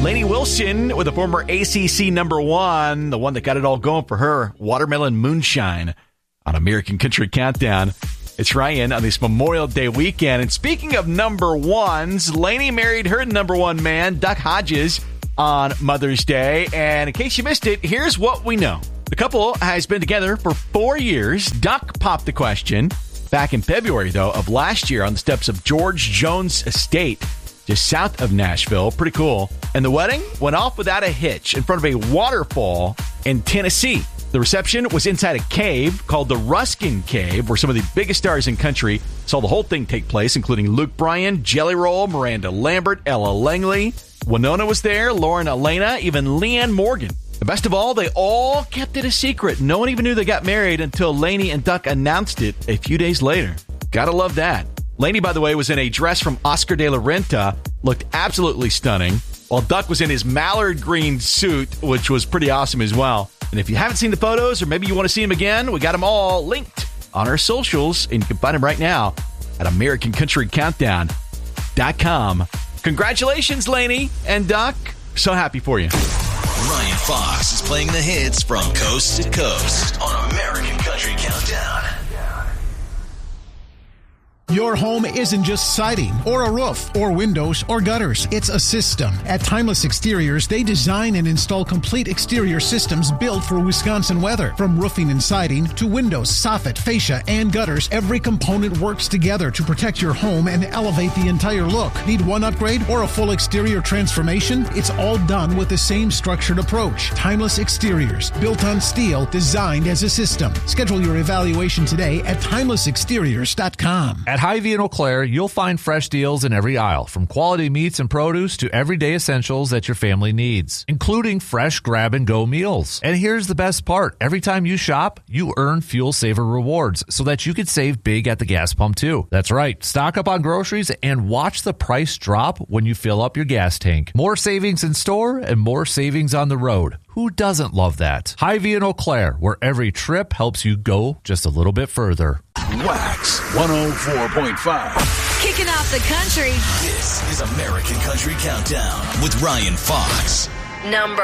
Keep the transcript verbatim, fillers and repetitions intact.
Lainey Wilson with a former A C C number one, the one that got it all going for her, Watermelon Moonshine, on American Country Countdown. It's Ryan on this Memorial Day weekend. And speaking of number ones, Lainey married her number one man, Duck Hodges, on Mother's Day. And in case you missed it, here's what we know. The couple has been together for four years. Duck popped the question back in February, though, of last year on the steps of George Jones Estate, just south of Nashville. Pretty cool. And the wedding went off without a hitch in front of a waterfall in Tennessee. The reception was inside a cave called the Ruskin Cave, where some of the biggest stars in country saw the whole thing take place, including Luke Bryan, Jelly Roll, Miranda Lambert, Ella Langley. Winona was there, Lauren Elena, even Leanne Morgan. The best of all, they all kept it a secret. No one even knew they got married until Lainey and Duck announced it a few days later. Gotta love that. Lainey, by the way, was in a dress from Oscar de la Renta, looked absolutely stunning, while Duck was in his mallard green suit, which was pretty awesome as well. And if you haven't seen the photos, or maybe you want to see them again, we got them all linked on our socials, and you can find them right now at American Country Countdown dot com. Congratulations, Lainey and Duck. So happy for you. Ryan Fox is playing the hits from coast to coast on American Country Countdown. Your home isn't just siding or a roof or windows or gutters. It's a system. At Timeless Exteriors, they design and install complete exterior systems built for Wisconsin weather. From roofing and siding to windows, soffit, fascia, and gutters, every component works together to protect your home and elevate the entire look. Need one upgrade or a full exterior transformation? It's all done with the same structured approach. Timeless Exteriors, built on steel, designed as a system. Schedule your evaluation today at timeless exteriors dot com. At Hy-Vee in Eau Claire, you'll find fresh deals in every aisle, from quality meats and produce to everyday essentials that your family needs, including fresh grab-and-go meals. And here's the best part. Every time you shop, you earn Fuel Saver rewards so that you can save big at the gas pump, too. That's right. Stock up on groceries and watch the price drop when you fill up your gas tank. More savings in store and more savings on the road. Who doesn't love that? Hy-Vee in Eau Claire, where every trip helps you go just a little bit further. Wax one oh four point five. Kicking off the country. This is American Country Countdown with Ryan Fox. Number